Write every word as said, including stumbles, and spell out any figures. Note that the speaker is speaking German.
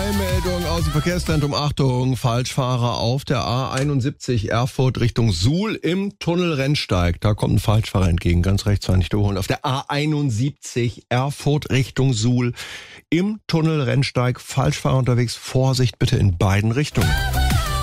Eilmeldung aus dem Verkehrszentrum. Achtung, Falschfahrer auf der A einundsiebzig Erfurt Richtung Suhl im Tunnel Rennsteig. Da kommt ein Falschfahrer entgegen, ganz rechts war nicht holen. Auf der A einundsiebzig Erfurt Richtung Suhl im Tunnel Rennsteig. Falschfahrer unterwegs, Vorsicht bitte in beiden Richtungen.